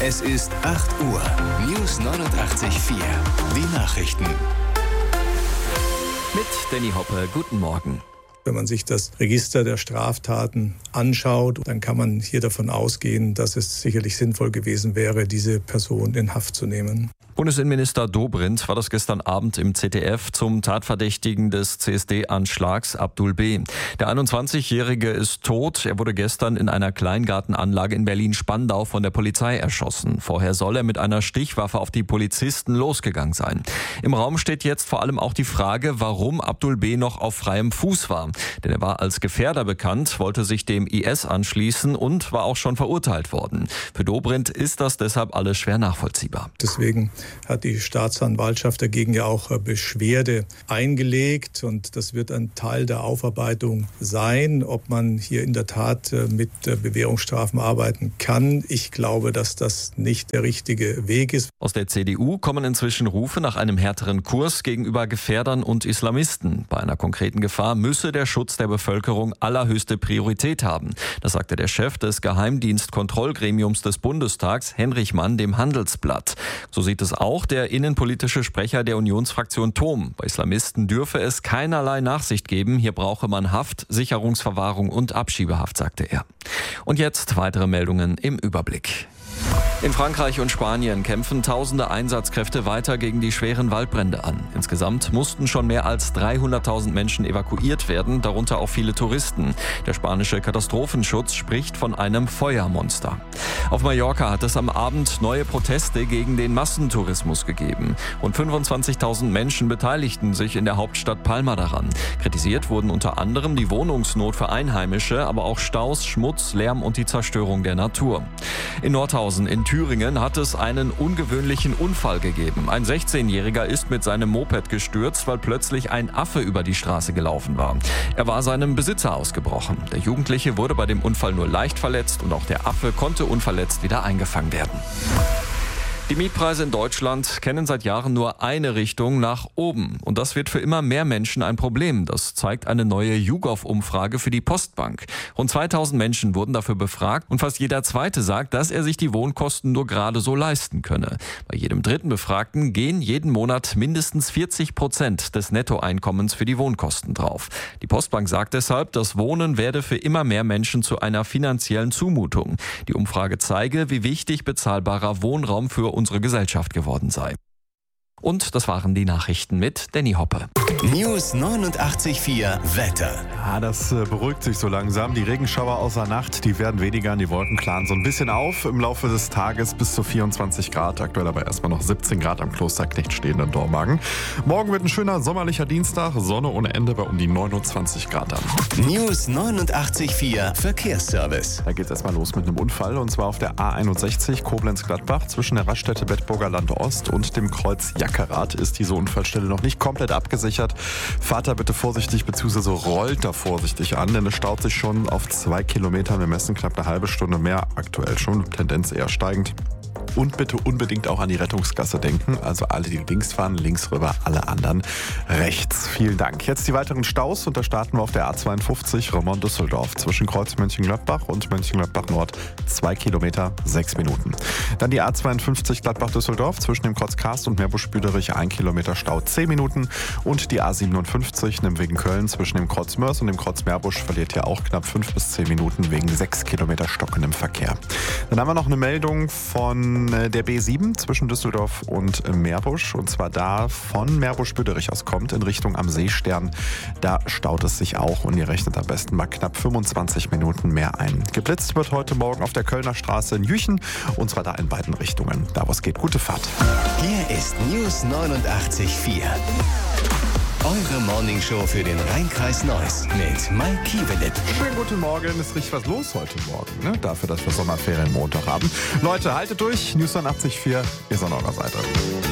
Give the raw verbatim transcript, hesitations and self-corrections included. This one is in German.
Es ist acht Uhr. News neunundachtzig Komma vier. Die Nachrichten. Mit Danny Hoppe, guten Morgen. Wenn man sich das Register der Straftaten anschaut, dann kann man hier davon ausgehen, dass es sicherlich sinnvoll gewesen wäre, diese Person in Haft zu nehmen. Bundesinnenminister Dobrindt war das gestern Abend im Z D F zum Tatverdächtigen des C S D-Anschlags Abdul B. Der einundzwanzigjährige ist tot. Er wurde gestern in einer Kleingartenanlage in Berlin-Spandau von der Polizei erschossen. Vorher soll er mit einer Stichwaffe auf die Polizisten losgegangen sein. Im Raum steht jetzt vor allem auch die Frage, warum Abdul B. noch auf freiem Fuß war. Denn er war als Gefährder bekannt, wollte sich dem I S anschließen und war auch schon verurteilt worden. Für Dobrindt ist das deshalb alles schwer nachvollziehbar. Deswegen hat die Staatsanwaltschaft dagegen ja auch Beschwerde eingelegt und das wird ein Teil der Aufarbeitung sein, ob man hier in der Tat mit Bewährungsstrafen arbeiten kann. Ich glaube, dass das nicht der richtige Weg ist. Aus der C D U kommen inzwischen Rufe nach einem härteren Kurs gegenüber Gefährdern und Islamisten. Bei einer konkreten Gefahr müsse der Schutz der Bevölkerung allerhöchste Priorität haben. Das sagte der Chef des Geheimdienstkontrollgremiums des Bundestags, Henrich Mann, dem Handelsblatt. So sieht es auch der innenpolitische Sprecher der Unionsfraktion Thom. Bei Islamisten dürfe es keinerlei Nachsicht geben. Hier brauche man Haft, Sicherungsverwahrung und Abschiebehaft, sagte er. Und jetzt weitere Meldungen im Überblick. In Frankreich und Spanien kämpfen tausende Einsatzkräfte weiter gegen die schweren Waldbrände an. Insgesamt mussten schon mehr als dreihunderttausend Menschen evakuiert werden, darunter auch viele Touristen. Der spanische Katastrophenschutz spricht von einem Feuermonster. Auf Mallorca hat es am Abend neue Proteste gegen den Massentourismus gegeben. Rund fünfundzwanzigtausend Menschen beteiligten sich in der Hauptstadt Palma daran. Kritisiert wurden unter anderem die Wohnungsnot für Einheimische, aber auch Staus, Schmutz, Lärm und die Zerstörung der Natur. In Nordhausen in Thüringen hat es einen ungewöhnlichen Unfall gegeben. Ein sechzehnjähriger ist mit seinem Moped gestürzt, weil plötzlich ein Affe über die Straße gelaufen war. Er war seinem Besitzer ausgebrochen. Der Jugendliche wurde bei dem Unfall nur leicht verletzt und auch der Affe konnte unverletzt wieder eingefangen werden. Die Mietpreise in Deutschland kennen seit Jahren nur eine Richtung nach oben. Und das wird für immer mehr Menschen ein Problem. Das zeigt eine neue YouGov-Umfrage für die Postbank. Rund zweitausend Menschen wurden dafür befragt und fast jeder Zweite sagt, dass er sich die Wohnkosten nur gerade so leisten könne. Bei jedem dritten Befragten gehen jeden Monat mindestens vierzig Prozent des Nettoeinkommens für die Wohnkosten drauf. Die Postbank sagt deshalb, das Wohnen werde für immer mehr Menschen zu einer finanziellen Zumutung. Die Umfrage zeige, wie wichtig bezahlbarer Wohnraum für unsere Gesellschaft geworden sei. Und das waren die Nachrichten mit Danny Hoppe. News neunundachtzig Komma vier Wetter. Ja, das äh, beruhigt sich so langsam. Die Regenschauer außer Nacht, die werden weniger, die Wolken klaren so ein bisschen auf. Im Laufe des Tages bis zu vierundzwanzig Grad, aktuell aber erstmal noch siebzehn Grad am Klosterknecht stehenden Dormagen. Morgen wird ein schöner sommerlicher Dienstag, Sonne ohne Ende bei um die neunundzwanzig Grad an. News neunundachtzig Komma vier Verkehrsservice. Da geht es erstmal los mit einem Unfall und zwar auf der A einundsechzig Koblenz-Gladbach zwischen der Raststätte Bedburger Land Ost und dem Kreuz Jackerat ist diese Unfallstelle noch nicht komplett abgesichert. Fahrt da bitte vorsichtig bzw. rollt da vorsichtig an, denn es staut sich schon auf zwei Kilometern. Wir messen knapp eine halbe Stunde mehr, aktuell schon, Tendenz eher steigend. Und bitte unbedingt auch an die Rettungsgasse denken. Also alle, die links fahren, links rüber, alle anderen rechts. Vielen Dank. Jetzt die weiteren Staus und da starten wir auf der A zweiundfünfzig Roermond-Düsseldorf zwischen Kreuz Mönchengladbach und Mönchengladbach Nord. Zwei Kilometer, sechs Minuten. Dann die A zweiundfünfzig Gladbach-Düsseldorf zwischen dem Kreuz Karst und Meerbusch-Büderich. Ein Kilometer Stau, zehn Minuten. Und die A siebenundfünfzig Nimwegen-Köln zwischen dem Kreuz Mörs und dem Kreuz Meerbusch verliert hier auch knapp fünf bis zehn Minuten wegen sechs Kilometer stockendem Verkehr. Dann haben wir noch eine Meldung von der B sieben zwischen Düsseldorf und Meerbusch. Und zwar da von Meerbusch-Büderich aus kommt in Richtung am Seestern. Da staut es sich auch und ihr rechnet am besten mal knapp fünfundzwanzig Minuten mehr ein. Geblitzt wird heute Morgen auf der Kölner Straße in Jüchen und zwar da in beiden Richtungen. Da wo es geht, gute Fahrt. Hier ist News neunundachtzig Komma vier. Eure Morningshow für den Rhein-Kreis Neuss mit Mike Kiebelit. Schönen guten Morgen, ist richtig was los heute Morgen, ne? Dafür, dass wir Sommerferien Montag haben. Leute, haltet durch, News neunundachtzig Komma vier ist an eurer Seite.